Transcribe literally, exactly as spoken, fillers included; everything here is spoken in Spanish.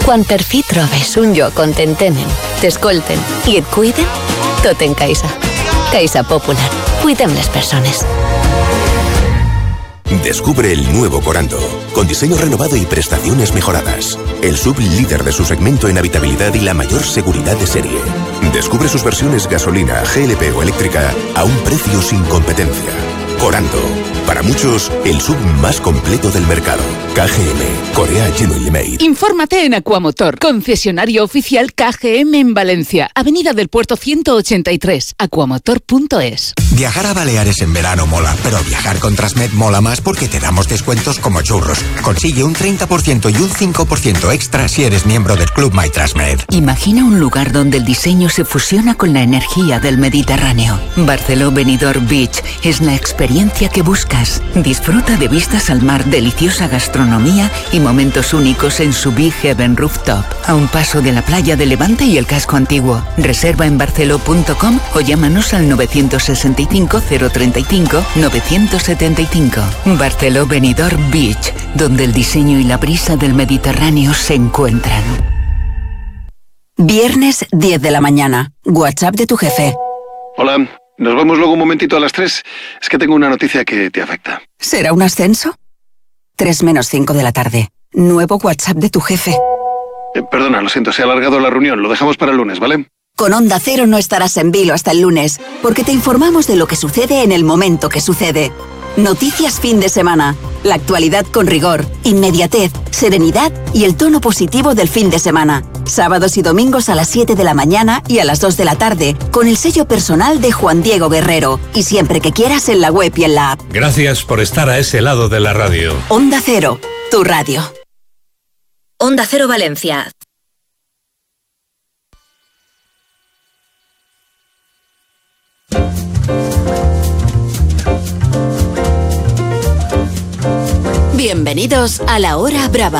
Quan per fi trobes un lloc on t'entenen, t'escolten i et cuiden, tot en Caixa. Caixa Popular. Cuidem les persones. Descubre el nuevo Corando, con diseño renovado y prestaciones mejoradas. El sub líder de su segmento en habitabilidad y la mayor seguridad de serie. Descubre sus versiones gasolina, G L P o eléctrica a un precio sin competencia. Corando, para muchos, el sub más completo del mercado. K G M, Korea Genuinely Made. Infórmate en Aquamotor, concesionario oficial K G M en Valencia, Avenida del Puerto ciento ochenta y tres, aquamotor punto es. Viajar a Baleares en verano mola, pero viajar con Transmed mola más porque te damos descuentos como churros. Consigue un treinta por ciento y un cinco por ciento extra si eres miembro del Club My Transmed. Imagina un lugar donde el diseño se fusiona con la energía del Mediterráneo. Barceló Benidorm Beach es la experiencia que buscas. Disfruta de vistas al mar, deliciosa gastronomía y momentos únicos en su Big Heaven Rooftop, a un paso de la playa de Levante y el casco antiguo. Reserva en barceló punto com o llámanos al nueve seis cinco, cero tres cinco, nueve siete cinco. Barceló Benidorm Beach, donde el diseño y la brisa del Mediterráneo se encuentran. Viernes diez de la mañana. WhatsApp de tu jefe. Hola, nos vemos luego un momentito a las tres. Es que tengo una noticia que te afecta. ¿Será un ascenso? tres menos cinco de la tarde. Nuevo WhatsApp de tu jefe. Eh, perdona, lo siento, se ha alargado la reunión. Lo dejamos para el lunes, ¿vale? Con Onda Cero no estarás en vilo hasta el lunes, porque te informamos de lo que sucede en el momento que sucede. Noticias fin de semana. La actualidad con rigor, inmediatez, serenidad y el tono positivo del fin de semana. Sábados y domingos a las siete de la mañana y a las dos de la tarde, con el sello personal de Juan Diego Guerrero. Y siempre que quieras en la web y en la app. Gracias por estar a ese lado de la radio. Onda Cero, tu radio. Onda Cero Valencia. Bienvenidos a La Hora Brava.